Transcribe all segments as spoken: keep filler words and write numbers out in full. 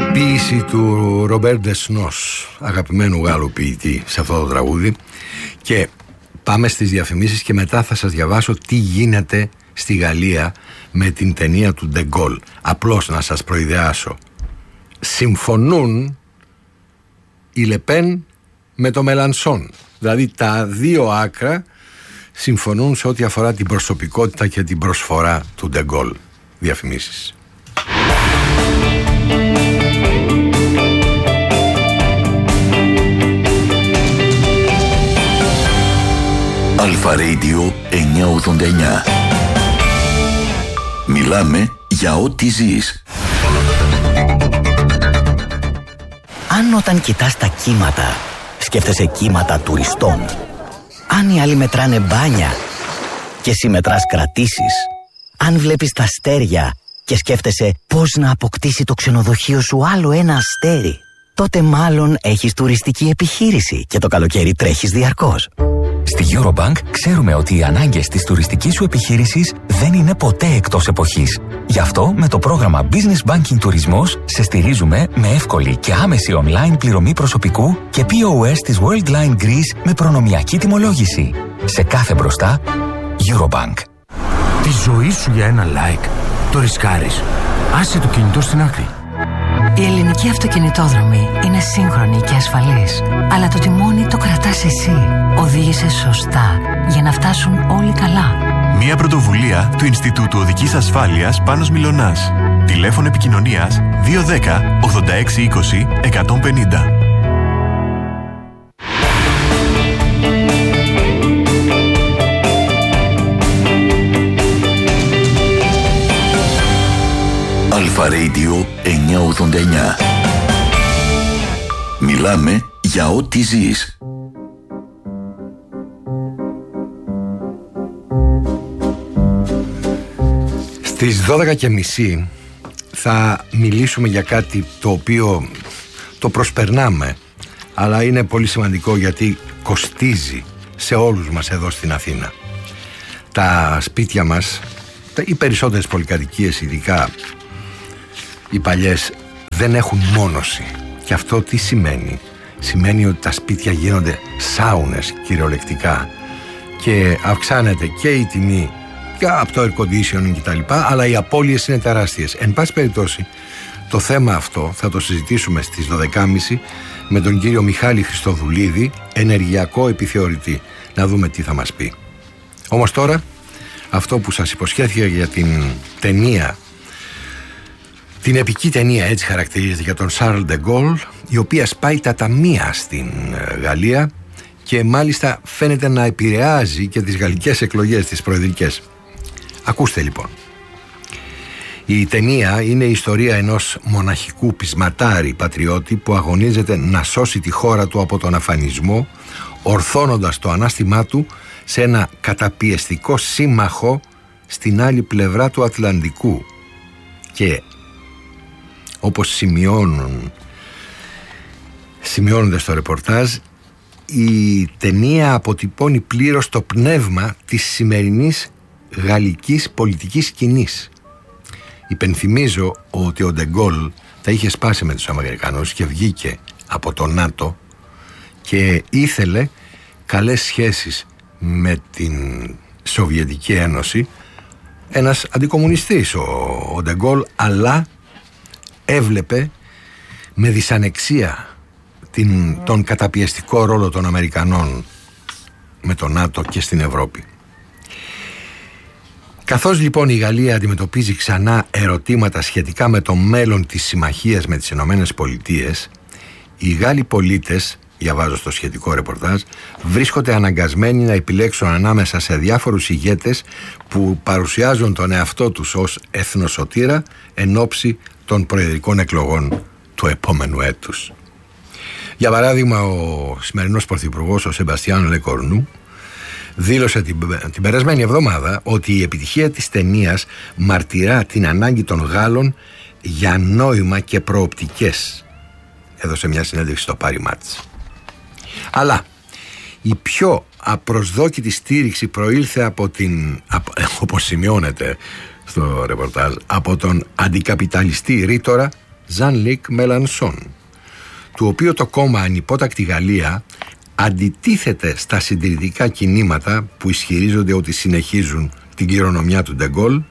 Ποίηση του Ρομπέρ Ντεσνός, αγαπημένου Γάλλου ποιητή, σε αυτό το τραγούδι. Και πάμε στις διαφημίσεις και μετά θα σας διαβάσω τι γίνεται στη Γαλλία με την ταινία του Ντε Γκόλ. Απλώς να σας προειδεάσω, συμφωνούν η Λεπέν με το Μελανσόν. Δηλαδή τα δύο άκρα συμφωνούν σε ό,τι αφορά την προσωπικότητα και την προσφορά του Ντε Γκόλ. Διαφημίσεις. Αλφα Radio εννιακόσια ογδόντα εννιά. Μιλάμε για ό,τι ζεις. Αν όταν κοιτάς τα κύματα σκέφτεσαι κύματα τουριστών, αν οι άλλοι μετράνε μπάνια και εσύ μετράς κρατήσεις, αν βλέπεις τα αστέρια και σκέφτεσαι πώς να αποκτήσει το ξενοδοχείο σου άλλο ένα αστέρι, τότε μάλλον έχεις τουριστική επιχείρηση και το καλοκαίρι τρέχεις διαρκώς. Στη Eurobank ξέρουμε ότι οι ανάγκες της τουριστικής σου επιχείρησης δεν είναι ποτέ εκτός εποχής. Γι' αυτό με το πρόγραμμα Business Banking Τουρισμός σε στηρίζουμε με εύκολη και άμεση online πληρωμή προσωπικού και πι ο ες της Worldline Greece με προνομιακή τιμολόγηση. Σε κάθε μπροστά, Eurobank. Τη ζωή σου για ένα like το ρισκάρεις. Άσε το κινητό στην άκρη. Η ελληνική αυτοκινητόδρομη είναι σύγχρονη και ασφαλής, αλλά το τιμόνι το κρατάς εσύ. Οδήγησε σωστά για να φτάσουν όλοι καλά. Μια πρωτοβουλία του Ινστιτούτου Οδικής Ασφάλειας Πάνος Μιλωνάς. Τηλέφωνο επικοινωνίας δύο ένα μηδέν ογδόντα έξι είκοσι εκατόν πενήντα. Αλφα Radio εννιακόσια ογδόντα εννιά. Μιλάμε για ό,τι ζεις. Στις δώδεκα και μισή θα μιλήσουμε για κάτι το οποίο το προσπερνάμε, αλλά είναι πολύ σημαντικό γιατί κοστίζει σε όλους μας εδώ στην Αθήνα. Τα σπίτια μας, οι περισσότερες πολυκατοικίες, ειδικά οι παλιές, δεν έχουν μόνωση. Και αυτό τι σημαίνει? Σημαίνει ότι τα σπίτια γίνονται σάουνες κυριολεκτικά και αυξάνεται και η τιμή και από το air conditioning και τα λοιπά, αλλά οι απώλειες είναι τεράστιες. Εν πάση περιπτώσει, το θέμα αυτό θα το συζητήσουμε στις δώδεκα και μισή με τον κύριο Μιχάλη Χριστοδουλίδη, ενεργειακό επιθεωρητή. Να δούμε τι θα μας πει. Όμως τώρα, αυτό που σας υποσχέθηκα για την ταινία, την επική ταινία, έτσι χαρακτηρίζεται, για τον Charles de Gaulle, η οποία σπάει τα ταμεία στην Γαλλία και μάλιστα φαίνεται να επηρεάζει και τις γαλλικές εκλογές, τις προεδρικές. Ακούστε λοιπόν. Η ταινία είναι η ιστορία ενός μοναχικού πεισματάρη πατριώτη που αγωνίζεται να σώσει τη χώρα του από τον αφανισμό, ορθώνοντας το ανάστημά του σε ένα καταπιεστικό σύμμαχο στην άλλη πλευρά του Ατλαντικού. Και όπως σημειώνουν, σημειώνονται στο ρεπορτάζ, η ταινία αποτυπώνει πλήρως το πνεύμα της σημερινής γαλλικής πολιτικής σκηνής. Υπενθυμίζω ότι ο Ντε Γκόλ τα είχε σπάσει με τους Αμερικανούς και βγήκε από το ΝΑΤΟ και ήθελε καλές σχέσεις με την Σοβιετική Ένωση, ένας αντικομμουνιστής ο, ο Ντε Γκόλ, αλλά έβλεπε με δυσανεξία την, τον καταπιεστικό ρόλο των Αμερικανών με το ΝΑΤΟ και στην Ευρώπη. Καθώς λοιπόν η Γαλλία αντιμετωπίζει ξανά ερωτήματα σχετικά με το μέλλον της συμμαχίας με τις Ηνωμένες Πολιτείες, οι Γάλλοι πολίτες, διαβάζω στο σχετικό ρεπορτάζ, βρίσκονται αναγκασμένοι να επιλέξουν ανάμεσα σε διάφορους ηγέτες που παρουσιάζουν τον εαυτό τους ως εθνοσωτήρα εν ώψη των προεδρικών εκλογών του επόμενου έτους. Για παράδειγμα, ο σημερινός πρωθυπουργός, ο Σεμπαστιάν Λεκορνού, δήλωσε την, την περασμένη εβδομάδα ότι η επιτυχία της ταινίας μαρτυρά την ανάγκη των Γάλλων για νόημα και προοπτικές. Έδωσε μια συνέντευξη στο Paris Match. Αλλά η πιο απροσδόκητη στήριξη προήλθε από την, από, όπως σημειώνεται στο ρεπορτάζ, από τον αντικαπιταλιστή ρήτορα Ζαν-Λουκ Μελανσόν, του οποίου το κόμμα Ανυπότακτη Γαλλία αντιτίθεται στα συντηρητικά κινήματα που ισχυρίζονται ότι συνεχίζουν την κληρονομιά του Ντεγκόλ,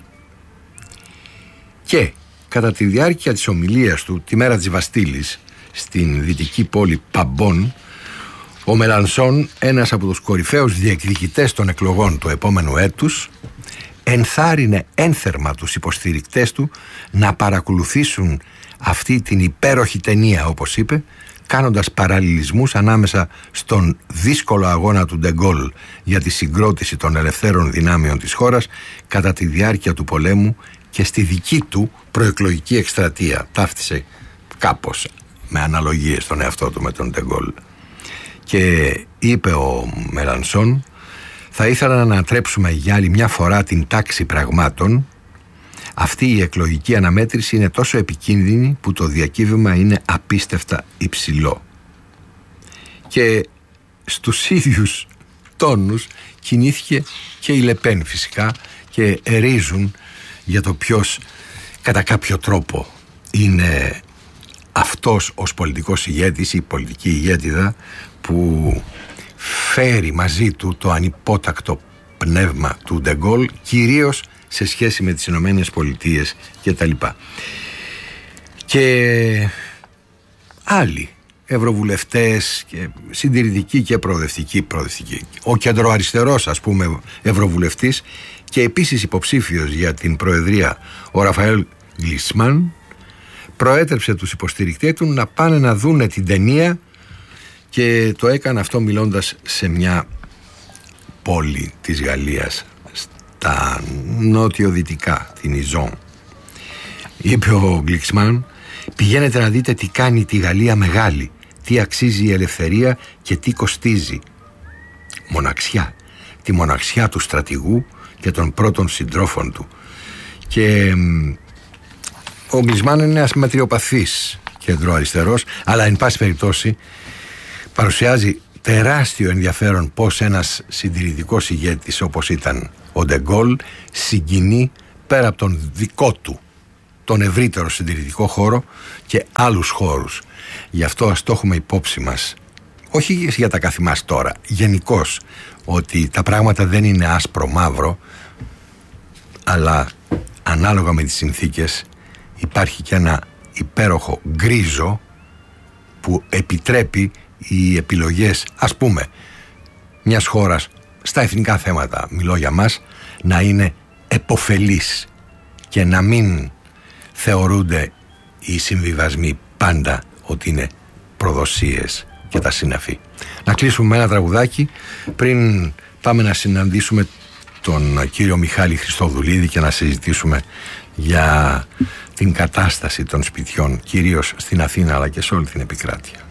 και κατά τη διάρκεια της ομιλίας του τη μέρα της Βαστίλης στην δυτική πόλη Παμπόν, ο Μελανσόν, ένας από τους κορυφαίους διεκδικητές των εκλογών του επόμενου έτους, ενθάρρυνε ένθερμα τους υποστηρικτές του να παρακολουθήσουν αυτή την υπέροχη ταινία, όπως είπε, κάνοντας παραλληλισμούς ανάμεσα στον δύσκολο αγώνα του Ντεγκόλ για τη συγκρότηση των ελευθέρων δυνάμεων της χώρας κατά τη διάρκεια του πολέμου και στη δική του προεκλογική εκστρατεία. Ταύτισε κάπως με αναλογίες τον εαυτό του με τον Ντεγκόλ. Και είπε ο Μελανσόν: θα ήθελα να ανατρέψουμε για άλλη μια φορά την τάξη πραγμάτων. Αυτή η εκλογική αναμέτρηση είναι τόσο επικίνδυνη που το διακύβευμα είναι απίστευτα υψηλό. Και στους ίδιους τόνους κινήθηκε και η Λεπέν φυσικά, και ερίζουν για το ποιος κατά κάποιο τρόπο είναι αυτός ως πολιτικός ηγέτης ή πολιτική ηγέτιδα που φέρει μαζί του το ανυπότακτο πνεύμα του Ντεγκόλ, κυρίως σε σχέση με τις Ηνωμένες Πολιτείες και τα λοιπά. Και άλλοι ευρωβουλευτές και συντηρητικοί και προοδευτικοί, προοδευτικοί. Ο κεντροαριστερός, ας πούμε, ευρωβουλευτής και επίσης υποψήφιος για την προεδρία, ο Ραφαέλ Γκλίτσμαν, προέτρεψε τους υποστηρικτές του να πάνε να δούνε την ταινία, και το έκανε αυτό μιλώντας σε μια πόλη της Γαλλίας στα νότιο-δυτικά, την Ιζόν. Είπε ο Γκλίτσμαν: πηγαίνετε να δείτε τι κάνει τη Γαλλία μεγάλη, τι αξίζει η ελευθερία και τι κοστίζει. Μοναξιά, τη μοναξιά του στρατηγού και των πρώτων συντρόφων του. Και ο Γκλίτσμαν είναι ένας μετριοπαθής κεντροαριστερός, αλλά εν πάση περιπτώσει παρουσιάζει τεράστιο ενδιαφέρον πως ένας συντηρητικός ηγέτης όπως ήταν ο Ντεγκόλ συγκινεί πέρα από τον δικό του τον ευρύτερο συντηρητικό χώρο και άλλους χώρους. Γι' αυτό ας το έχουμε υπόψη μας, όχι για τα καθ' μας τώρα, γενικώς, ότι τα πράγματα δεν είναι άσπρο μαύρο, αλλά ανάλογα με τις συνθήκες υπάρχει και ένα υπέροχο γκρίζο που επιτρέπει οι επιλογές, ας πούμε, μιας χώρας στα εθνικά θέματα, μιλώ για μας, να είναι επωφελείς και να μην θεωρούνται οι συμβιβασμοί πάντα ότι είναι προδοσίες και τα συναφή. Να κλείσουμε με ένα τραγουδάκι πριν πάμε να συναντήσουμε τον κύριο Μιχάλη Χριστοδουλίδη και να συζητήσουμε για την κατάσταση των σπιτιών, κυρίως στην Αθήνα αλλά και σε όλη την επικράτεια.